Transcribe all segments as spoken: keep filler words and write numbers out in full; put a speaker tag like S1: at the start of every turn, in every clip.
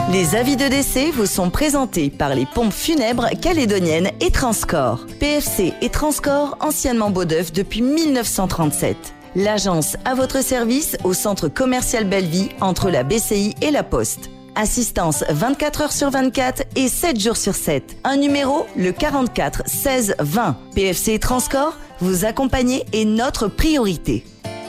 S1: Les avis de décès vous sont présentés par les pompes funèbres calédoniennes et Transcorps. P F C et Transcorps, anciennement Beaudeuf depuis mille neuf cent trente-sept. L'agence à votre service au centre commercial Belleville entre la B C I et la Poste. Assistance vingt-quatre heures sur vingt-quatre et sept jours sur sept. Un numéro, le quarante-quatre seize vingt. P F C et Transcorps, vous accompagner est notre priorité.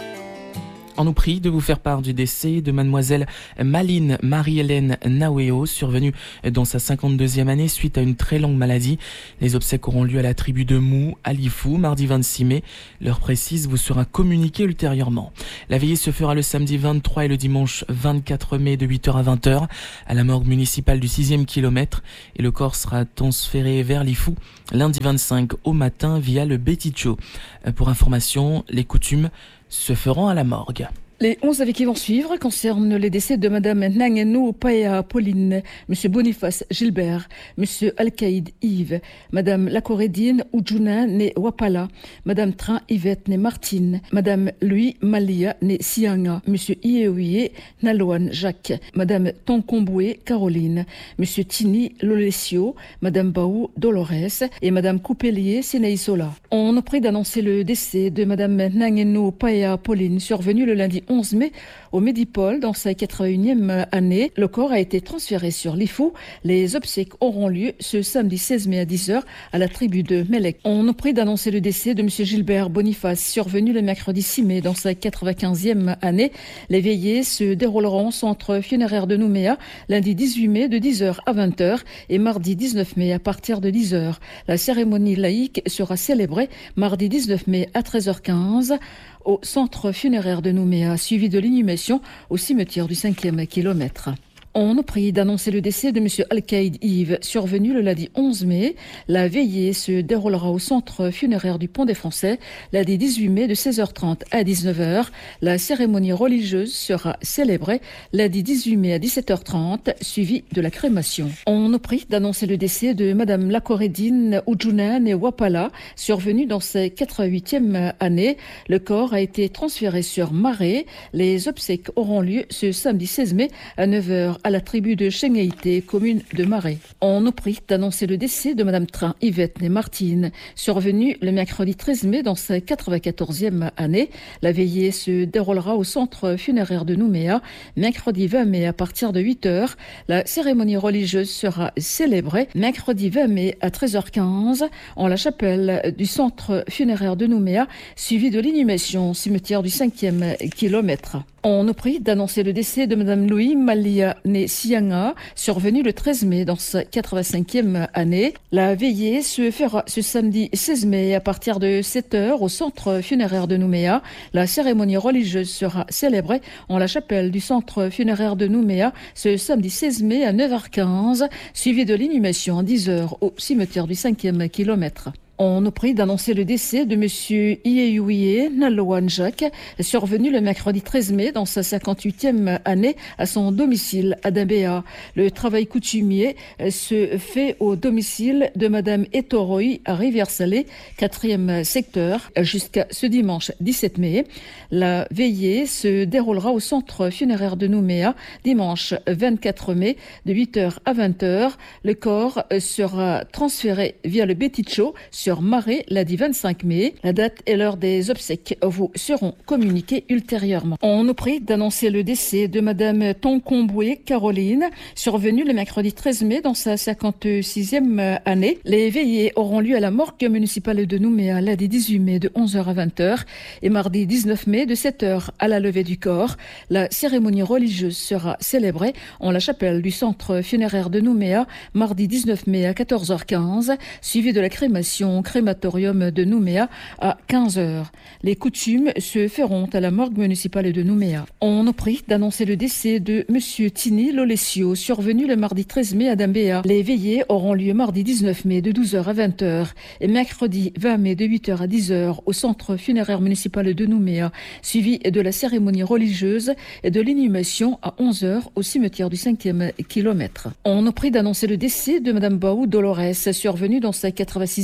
S2: On nous prie de vous faire part du décès de mademoiselle Maline Marie-Hélène Naweo, survenue dans sa cinquante-deuxième année suite à une très longue maladie. Les obsèques auront lieu à la tribu de Mou, à Lifou, mardi vingt-six mai. L'heure précise vous sera communiquée ultérieurement. La veillée se fera le samedi vingt-trois et le dimanche vingt-quatre mai de huit heures à vingt heures à la morgue municipale du sixième kilomètre et le corps sera transféré vers Lifou lundi vingt-cinq au matin via le Beticho. Pour information, les coutumes se feront à la morgue.
S3: Les onze avis qui vont suivre concernent les décès de Madame Nangenou Paya Pauline, Monsieur Boniface Gilbert, Monsieur Alcaïd Yves, Madame Lacorédine Oudjouna né Wapala, Madame Train Yvette né Martine, Madame Louis Malia né Sianga, Monsieur Ieouye Naloan Jacques, Madame Tonkomboué Caroline, Monsieur Tini Lolesio, Madame Baou Dolores et Madame Coupelier Sénéisola. On nous prie d'annoncer le décès de Madame Nangenou Paya Pauline, survenue le lundi onze mai au Médipôle dans sa quatre-vingt-unième année. Le corps a été transféré sur Lifou. Les obsèques auront lieu ce samedi seize mai à dix heures à la tribu de Melek. On nous prie d'annoncer le décès de Monsieur Gilbert Boniface, survenu le mercredi six mai dans sa quatre-vingt-quinzième année. Les veillées se dérouleront au centre funéraire de Nouméa lundi dix-huit mai de dix heures à vingt heures et mardi dix-neuf mai à partir de dix heures. La cérémonie laïque sera célébrée mardi dix-neuf mai à treize heures quinze au centre funéraire de Nouméa, suivi de l'inhumation au cimetière du cinquième kilomètre. On nous prie d'annoncer le décès de Monsieur Alcaïd Yves, survenu le lundi onze mai. La veillée se déroulera au centre funéraire du Pont des Français, lundi dix-huit mai de seize heures trente à dix-neuf heures. La cérémonie religieuse sera célébrée lundi dix-huit mai à dix-sept heures trente, suivie de la crémation. On nous prie d'annoncer le décès de Madame Lacorédine Oudjouna né Wapala, survenue dans sa quatre-vingt-huitième année. Le corps a été transféré sur Marais. Les obsèques auront lieu ce samedi seize mai à neuf heures à la tribu de Chengaïté, commune de Marais. On nous prie d'annoncer le décès de Madame Train Yvette née Martine, survenue le mercredi treize mai dans sa quatre-vingt-quatorzième année. La veillée se déroulera au centre funéraire de Nouméa, mercredi vingt mai à partir de huit heures. La cérémonie religieuse sera célébrée mercredi vingt mai à treize heures quinze en la chapelle du centre funéraire de Nouméa, suivie de l'inhumation au cimetière du cinquième kilomètre. On nous prie d'annoncer le décès de Madame Louis Malia née Sianga, survenue le treize mai dans sa quatre-vingt-cinquième année. La veillée se fera ce samedi seize mai à partir de sept heures au centre funéraire de Nouméa. La cérémonie religieuse sera célébrée en la chapelle du centre funéraire de Nouméa ce samedi seize mai à neuf heures quinze, suivi de l'inhumation à dix heures au cimetière du cinquième kilomètre. On nous prie d'annoncer le décès de Monsieur Ieouye Naloan Jacques, survenu le mercredi treize mai dans sa cinquante-huitième année à son domicile à Dambéa. Le travail coutumier se fait au domicile de Madame Etoroy à Rivière-Salée, quatrième secteur, jusqu'à ce dimanche dix-sept mai. La veillée se déroulera au centre funéraire de Nouméa, dimanche vingt-quatre mai, de huit heures à vingt heures. Le corps sera transféré via le Beticho sur Marais, lundi vingt-cinq mai. La date et l'heure des obsèques vous seront communiquées ultérieurement. On nous prie d'annoncer le décès de Madame Tonkomboué Caroline, survenue le mercredi treize mai dans sa cinquante-sixième année. Les veillées auront lieu à la morgue municipale de Nouméa, lundi dix-huit mai de onze heures à vingt heures et mardi dix-neuf mai de sept heures à la levée du corps. La cérémonie religieuse sera célébrée en la chapelle du centre funéraire de Nouméa, mardi dix-neuf mai à quatorze heures quinze, suivi de la crémation crématorium de Nouméa à quinze heures. Les coutumes se feront à la morgue municipale de Nouméa. On nous prie d'annoncer le décès de Monsieur Tini Lolesio, survenu le mardi treize mai à Dambéa. Les veillées auront lieu mardi dix-neuf mai de douze heures à vingt heures et mercredi vingt mai de huit heures à dix heures au centre funéraire municipal de Nouméa, suivi de la cérémonie religieuse et de l'inhumation à onze heures au cimetière du cinquième kilomètre. On nous prie d'annoncer le décès de Madame Baou Dolores, survenue dans sa quatre-vingt-sixième année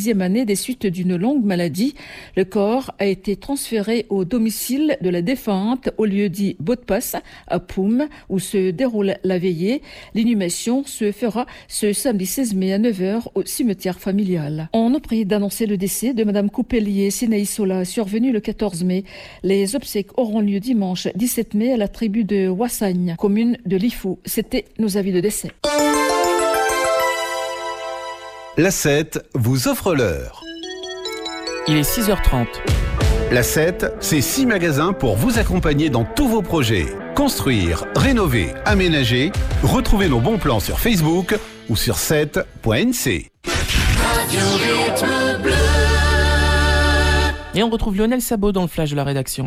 S3: décédé des suites d'une longue maladie. Le corps a été transféré au domicile de la défunte au lieu dit Bodpas à Poum où se déroule la veillée. L'inhumation se fera ce samedi seize mai à neuf heures au cimetière familial. On nous prie d'annoncer le décès de Madame Coupelier Sinéisola, survenue le quatorze mai. Les obsèques auront lieu dimanche dix-sept mai à la tribu de Wassagne, commune de Lifou. C'était nos avis de décès.
S4: La sept vous offre l'heure.
S2: Il est six heures trente.
S4: La sept, c'est six magasins pour vous accompagner dans tous vos projets. Construire, rénover, aménager. Retrouvez nos bons plans sur Facebook ou sur sept point n c.
S2: Et on retrouve Lionel Sabot dans le flash de la rédaction.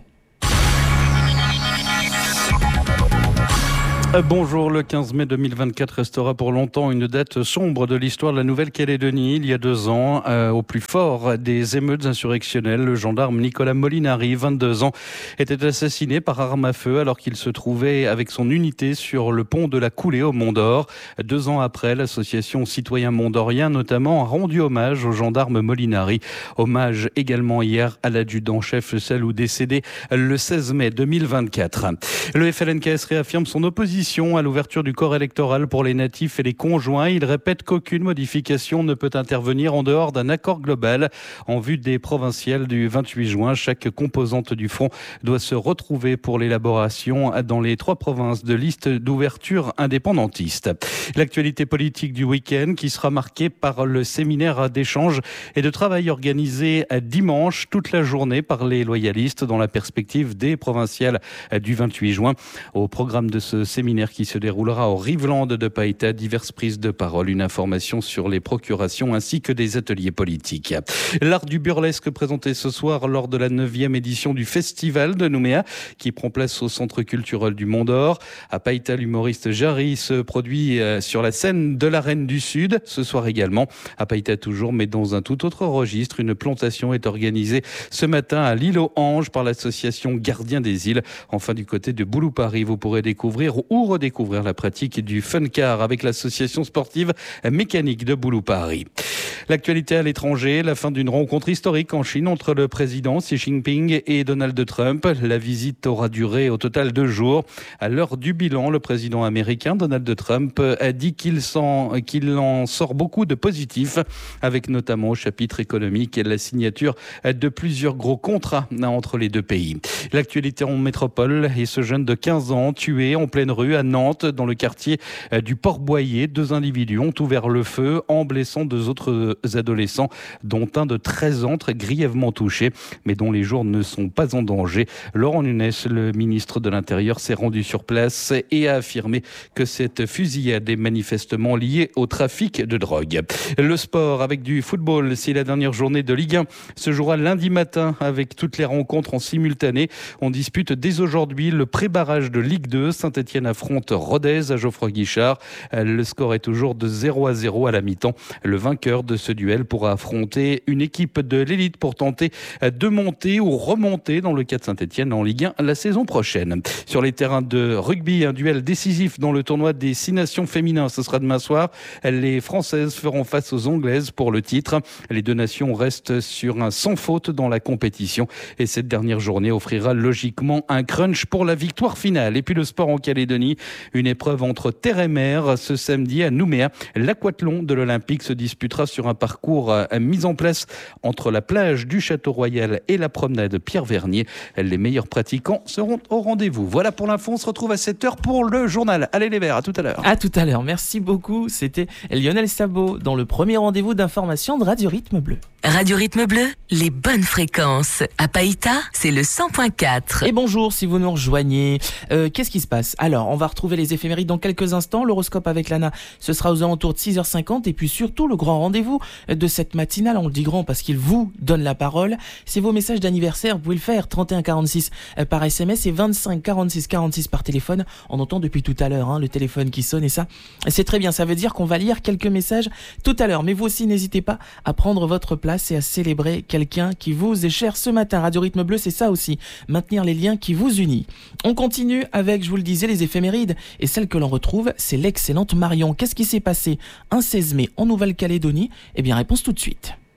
S5: Bonjour, le quinze mai deux mille vingt-quatre restera pour longtemps une date sombre de l'histoire de la Nouvelle-Calédonie. Il y a deux ans, euh, au plus fort des émeutes insurrectionnelles, le gendarme Nicolas Molinari, vingt-deux ans, était assassiné par arme à feu alors qu'il se trouvait avec son unité sur le pont de la Coulée au Mont-d'Or. Deux ans après, l'association Citoyens Mont-d'Orien notamment a rendu hommage au gendarme Molinari. Hommage également hier à l'adjudant-chef Salou décédé le seize mai deux mille vingt-quatre. Le F L N K S réaffirme son opposition à l'ouverture du corps électoral pour les natifs et les conjoints. Il répète qu'aucune modification ne peut intervenir en dehors d'un accord global. En vue des provinciales du vingt-huit juin, chaque composante du front doit se retrouver pour l'élaboration dans les trois provinces de listes d'ouverture indépendantiste. L'actualité politique du week-end qui sera marquée par le séminaire d'échange et de travail organisé dimanche toute la journée par les loyalistes dans la perspective des provinciales du vingt-huit juin. Au programme de ce séminaire qui se déroulera au Riveland de Païta, diverses prises de parole, une information sur les procurations ainsi que des ateliers politiques. L'art du burlesque présenté ce soir lors de la neuvième édition du Festival de Nouméa qui prend place au Centre culturel du Mont-d'Or. À Païta, l'humoriste Jarry se produit sur la scène de la Reine du Sud ce soir également. À Païta toujours, mais dans un tout autre registre, une plantation est organisée ce matin à l'île aux Anges par l'association Gardiens des îles. Enfin, du côté de Boulou-Paris, vous pourrez découvrir ou redécouvrir la pratique du fun car avec l'association sportive mécanique de Boulou-Paris. L'actualité à l'étranger, la fin d'une rencontre historique en Chine entre le président Xi Jinping et Donald Trump. La visite aura duré au total deux jours. À l'heure du bilan, le président américain Donald Trump a dit qu'il, s'en, qu'il en sort beaucoup de positifs, avec notamment au chapitre économique et la signature de plusieurs gros contrats entre les deux pays. L'actualité en métropole et ce jeune de quinze ans tué en pleine rue à Nantes, dans le quartier du Port-Boyer. Deux individus ont ouvert le feu en blessant deux autres adolescents, dont un de treize ans très grièvement touché, mais dont les jours ne sont pas en danger. Laurent Nunez, le ministre de l'Intérieur, s'est rendu sur place et a affirmé que cette fusillade est manifestement liée au trafic de drogue. Le sport avec du football, c'est la dernière journée de Ligue un. Se jouera lundi matin avec toutes les rencontres en simultané. On dispute dès aujourd'hui le pré-barrage de Ligue deux. Saint-Etienne affronte Rodez à Geoffroy Guichard. Le score est toujours de zéro à zéro à la mi-temps. Le vainqueur de ce duel pourra affronter une équipe de l'élite pour tenter de monter ou remonter dans le cas de Saint-Etienne en Ligue un la saison prochaine. Sur les terrains de rugby, un duel décisif dans le tournoi des Six Nations féminins. Ce sera demain soir. Les Françaises feront face aux Anglaises pour le titre. Les deux nations restent sur un sans faute dans la compétition et cette dernière journée offrira logiquement un crunch pour la victoire finale. Et puis le sport en Calédonie, une épreuve entre terre et mer ce samedi à Nouméa. L'aquathlon de l'Olympique se disputera sur un parcours mis en place entre la plage du Château Royal et la promenade Pierre-Vernier. Les meilleurs pratiquants seront au rendez-vous. Voilà pour l'info, on se retrouve à sept heures pour le journal. Allez les Verts, à tout à l'heure.
S2: À tout à l'heure, merci beaucoup. C'était Lionel Sabot dans le premier rendez-vous d'information de Radio Rythme Bleu.
S6: Radio Rythme Bleu, les bonnes fréquences. À Païta, c'est le cent point quatre.
S2: Et bonjour si vous nous rejoignez. Euh, qu'est-ce qui se passe ? Alors, on va retrouver les éphémérides dans quelques instants. L'horoscope avec Lana, ce sera aux alentours de six heures cinquante. Et puis surtout, le grand rendez-vous de cette matinale. On le dit grand parce qu'il vous donne la parole. C'est vos messages d'anniversaire. Vous pouvez le faire. trente et un quarante-six par S M S et vingt-cinq quarante-six quarante-six par téléphone. On entend depuis tout à l'heure hein, le téléphone qui sonne et ça, c'est très bien. Ça veut dire qu'on va lire quelques messages tout à l'heure. Mais vous aussi, n'hésitez pas à prendre votre place et à célébrer quelqu'un qui vous est cher ce matin. Radio Rythme Bleu, c'est ça aussi. Maintenir les liens qui vous unissent. On continue avec, je vous le disais, les éphémérides. Et celle que l'on retrouve, c'est l'excellente Marion. Qu'est-ce qui s'est passé un seize mai en Nouvelle-Calédonie ? Eh bien, réponse tout de suite.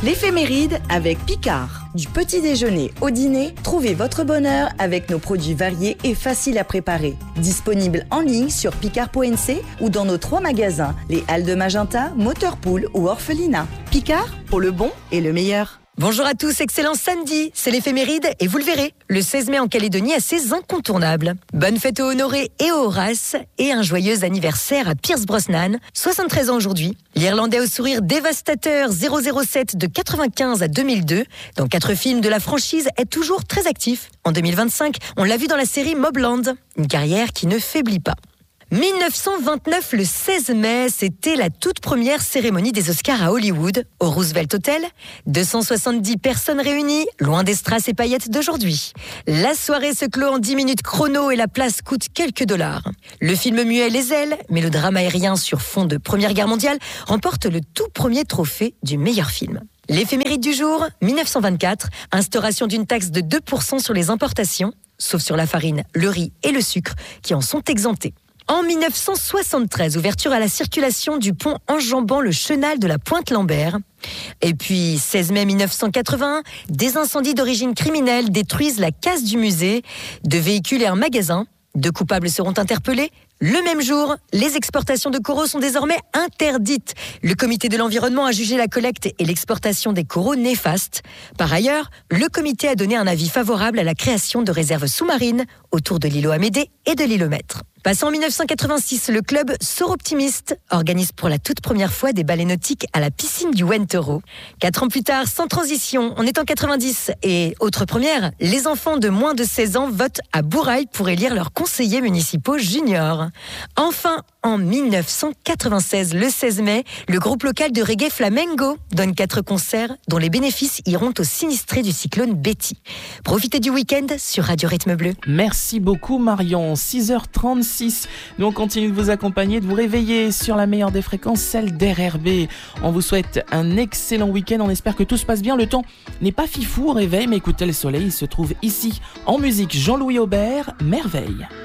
S1: L'éphéméride avec Picard. Du petit déjeuner au dîner, trouvez votre bonheur avec nos produits variés et faciles à préparer. Disponibles en ligne sur picard point n c ou dans nos trois magasins, les Halles de Magenta, Motorpool ou Orphelinat. Picard, pour le bon et le meilleur.
S7: Bonjour à tous, excellent samedi, c'est l'éphéméride et vous le verrez, le seize mai en Calédonie a ses incontournables. Bonne fête aux Honoré et aux Horace et un joyeux anniversaire à Pierce Brosnan, soixante-treize ans aujourd'hui. L'Irlandais au sourire dévastateur zéro zéro sept de quatre-vingt-quinze à deux mille deux, dans quatre films de la franchise, est toujours très actif. En deux mille vingt-cinq, on l'a vu dans la série Mobland, une carrière qui ne faiblit pas. mille neuf cent vingt-neuf, le seize mai, c'était la toute première cérémonie des Oscars à Hollywood, au Roosevelt Hotel. deux cent soixante-dix personnes réunies, loin des strass et paillettes d'aujourd'hui. La soirée se clôt en dix minutes chrono et la place coûte quelques dollars. Le film muet Les Ailes, mélodrame aérien sur fond de Première Guerre mondiale, remporte le tout premier trophée du meilleur film. L'éphéméride du jour, mille neuf cent vingt-quatre, instauration d'une taxe de deux pour cent sur les importations, sauf sur la farine, le riz et le sucre, qui en sont exemptés. En mille neuf cent soixante-treize, ouverture à la circulation du pont enjambant le chenal de la Pointe-Lambert. Et puis, seize mai mille neuf cent quatre-vingt-un, des incendies d'origine criminelle détruisent la case du musée, deux véhicules et un magasin. Deux coupables seront interpellés. Le même jour, les exportations de coraux sont désormais interdites. Le comité de l'environnement a jugé la collecte et l'exportation des coraux néfastes. Par ailleurs, le comité a donné un avis favorable à la création de réserves sous-marines autour de l'îlot Amédée et de l'îlot Maître. Passant en mille neuf cent quatre-vingt-six, le club Sauroptimiste organise pour la toute première fois des ballets nautiques à la piscine du Wentero. Quatre ans plus tard, sans transition, on est en quatre-vingt-dix. Et autre première, les enfants de moins de seize ans votent à Bourail pour élire leurs conseillers municipaux juniors. Enfin, en mille neuf cent quatre-vingt-seize, le seize mai, le groupe local de reggae Flamengo donne quatre concerts dont les bénéfices iront aux sinistrés du cyclone Betty. Profitez du week-end sur Radio Rythme Bleu.
S2: Merci beaucoup Marion, six heures trente-six. Nous on continue de vous accompagner, de vous réveiller sur la meilleure des fréquences, celle d'R R B. On vous souhaite un excellent week-end, on espère que tout se passe bien. Le temps n'est pas fifou au réveil, mais écoutez, le soleil il se trouve ici. En musique, Jean-Louis Aubert, Merveille.